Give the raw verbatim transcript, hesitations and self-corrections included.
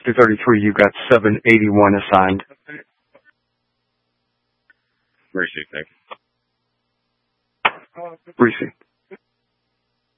two thirty-three, you got seven eighty-one assigned. Appreciate it. Thank you. Reese.